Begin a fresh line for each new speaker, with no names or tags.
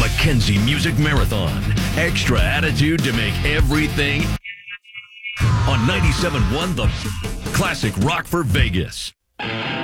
Mackenzie Music Marathon. Extra attitude to make everything on 97.1 The Classic Rock for Vegas.